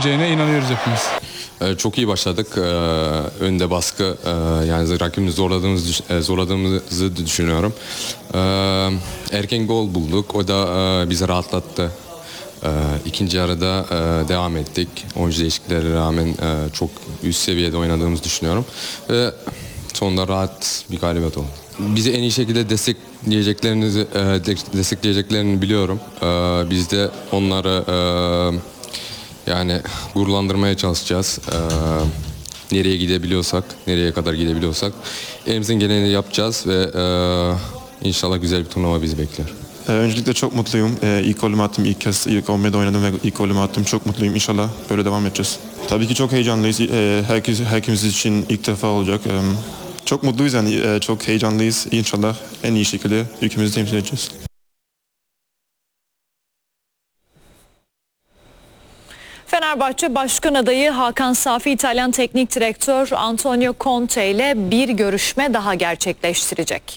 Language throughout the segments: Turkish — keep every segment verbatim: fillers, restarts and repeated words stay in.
olabileceğine inanıyoruz hepimiz. Ee, çok iyi başladık. Ee, önde baskı, e, yani rakibimizi zorladığımız, e, zorladığımızı düşünüyorum. Ee, erken gol bulduk. O da e, bizi rahatlattı. Ee, ikinci yarıda e, devam ettik. Oyuncu değişikliklere rağmen e, çok üst seviyede oynadığımızı düşünüyorum. Ve sonunda rahat bir galibiyet oldu. Bizi en iyi şekilde destekleyeceklerini, e, destekleyeceklerini biliyorum. Ee, biz de onları e, yani gururlandırmaya çalışacağız. Ee, nereye gidebiliyorsak, nereye kadar gidebiliyorsak elimizin geleni yapacağız ve e, inşallah güzel bir turnuva bizi bekliyor. Ee, öncelikle çok mutluyum. Ee, ilk golümü attım, ilk kez ilk on birde oynadım ve ilk golümü attım. Çok mutluyum. İnşallah böyle devam edeceğiz. Tabii ki çok heyecanlıyız. Ee, herkes, herkes için ilk defa olacak. Ee, çok mutluyuz yani, ee, çok heyecanlıyız. İnşallah en iyi şekilde ülkemizi temsil edeceğiz. Fenerbahçe Başkan Adayı Hakan Safi, İtalyan Teknik Direktör Antonio Conte ile bir görüşme daha gerçekleştirecek.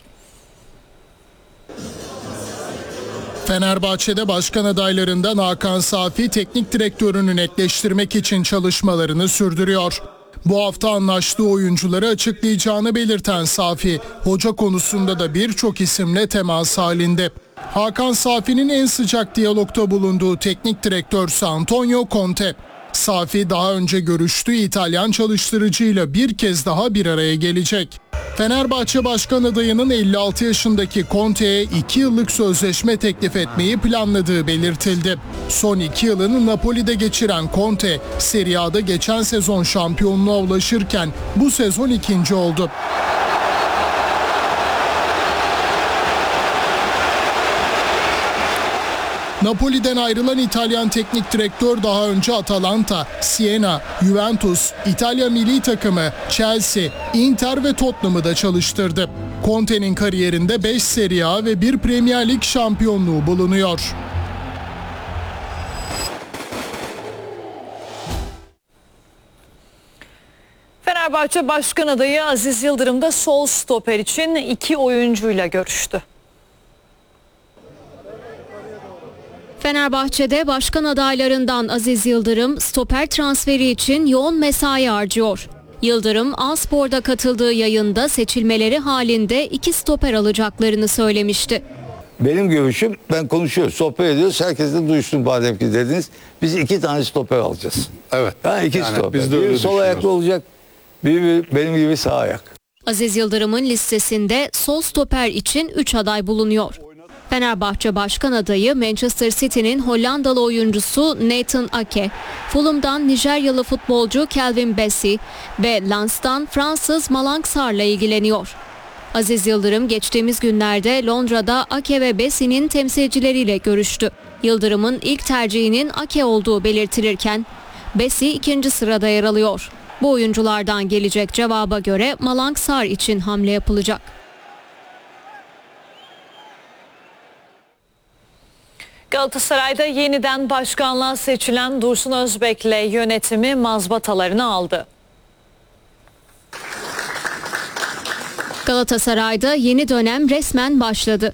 Fenerbahçe'de başkan adaylarından Hakan Safi, teknik direktörünü netleştirmek için çalışmalarını sürdürüyor. Bu hafta anlaştığı oyuncuları açıklayacağını belirten Safi, hoca konusunda da birçok isimle temas halinde. Hakan Safi'nin en sıcak diyalogta bulunduğu teknik direktör Antonio Conte. Safi daha önce görüştüğü İtalyan çalıştırıcıyla bir kez daha bir araya gelecek. Fenerbahçe Başkan adayının elli altı yaşındaki Conte'ye iki yıllık sözleşme teklif etmeyi planladığı belirtildi. Son iki yılını Napoli'de geçiren Conte, Serie A'da geçen sezon şampiyonluğa ulaşırken bu sezon ikinci oldu. Napoli'den ayrılan İtalyan teknik direktör daha önce Atalanta, Siena, Juventus, İtalya milli takımı, Chelsea, Inter ve Tottenham'ı da çalıştırdı. Conte'nin kariyerinde beş Serie A ve bir Premier Lig şampiyonluğu bulunuyor. Fenerbahçe Başkan Adayı Aziz Yıldırım da sol stoper için iki oyuncuyla görüştü. Fenerbahçe'de başkan adaylarından Aziz Yıldırım stoper transferi için yoğun mesai harcıyor. Yıldırım, A-Spor'da katıldığı yayında seçilmeleri halinde iki stoper alacaklarını söylemişti. Benim görüşüm, ben konuşuyoruz, sohbet ediyoruz, herkes de duysun madem ki dediniz. Biz iki tane stoper alacağız. Evet. Yani iki yani stoper. Biz de biri sol ayaklı olacak, biri benim gibi sağ ayak. Aziz Yıldırım'ın listesinde sol stoper için üç aday bulunuyor. Fenerbahçe Başkan adayı Manchester City'nin Hollandalı oyuncusu Nathan Ake, Fulham'dan Nijeryalı futbolcu Calvin Bassey ve Lens'tan Fransız Malang Sarr'la ilgileniyor. Aziz Yıldırım geçtiğimiz günlerde Londra'da Ake ve Bassey'nin temsilcileriyle görüştü. Yıldırım'ın ilk tercihinin Ake olduğu belirtilirken Bassey ikinci sırada yer alıyor. Bu oyunculardan gelecek cevaba göre Malang Sarr için hamle yapılacak. Galatasaray'da yeniden başkanlığa seçilen Dursun Özbek'le yönetimi mazbatalarını aldı. Galatasaray'da yeni dönem resmen başladı.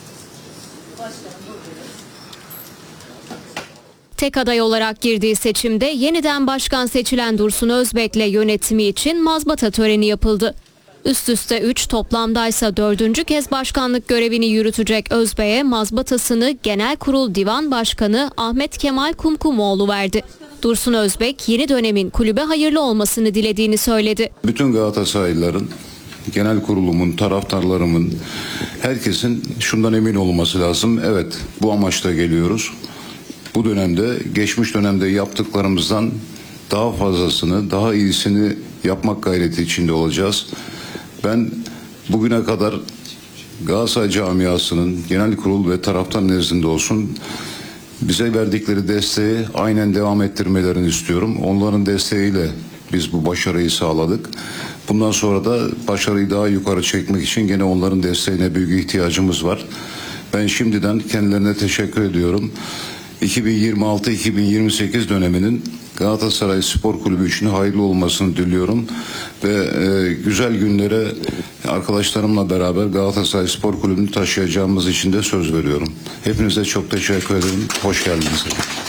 Tek aday olarak girdiği seçimde yeniden başkan seçilen Dursun Özbek'le yönetimi için mazbata töreni yapıldı. Üst üste üç, toplamdaysa dördüncü kez başkanlık görevini yürütecek Özbek'e mazbatasını Genel Kurul Divan Başkanı Ahmet Kemal Kumkumoğlu verdi. Dursun Özbek yeni dönemin kulübe hayırlı olmasını dilediğini söyledi. Bütün Galatasaraylıların, genel kurulumun, taraftarlarımın, herkesin şundan emin olması lazım. Evet, bu amaçla geliyoruz. Bu dönemde, geçmiş dönemde yaptıklarımızdan daha fazlasını, daha iyisini yapmak gayreti içinde olacağız. Ben bugüne kadar Galatasaray camiasının genel kurul ve taraftar nezdinde olsun bize verdikleri desteği aynen devam ettirmelerini istiyorum. Onların desteğiyle biz bu başarıyı sağladık. Bundan sonra da başarıyı daha yukarı çekmek için gene onların desteğine büyük ihtiyacımız var. Ben şimdiden kendilerine teşekkür ediyorum. iki bin yirmi altı iki bin yirmi sekiz döneminin Galatasaray Spor Kulübü için hayırlı olmasını diliyorum ve e, güzel günlere arkadaşlarımla beraber Galatasaray Spor Kulübü'nü taşıyacağımız için de söz veriyorum. Hepinize çok teşekkür ederim. Hoş geldiniz.